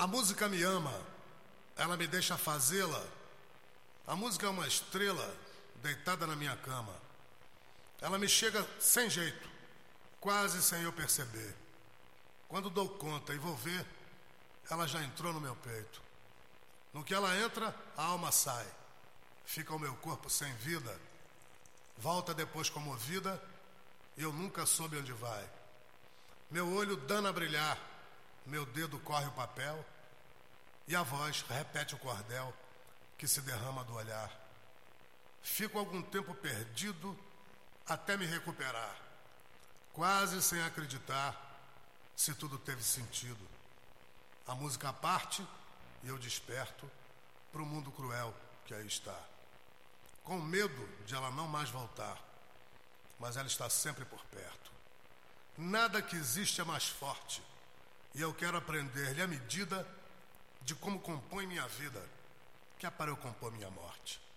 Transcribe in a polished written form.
A música me ama, ela me deixa fazê-la. A música é uma estrela deitada na minha cama. Ela me chega sem jeito, quase sem eu perceber. Quando dou conta e vou ver, ela já entrou no meu peito. No que ela entra, a alma sai. Fica o meu corpo sem vida. Volta depois comovida e eu nunca soube onde vai. Meu olho dana a brilhar, meu dedo corre o papel e a voz repete o cordel que se derrama do olhar. Fico algum tempo perdido até me recuperar, quase sem acreditar se tudo teve sentido. A música parte e eu desperto pro mundo cruel que aí está, com medo de ela não mais voltar, mas ela está sempre por perto. Nada que existe é mais forte e eu quero aprender-lhe a medida de como compõe minha vida, que é para eu compor minha morte.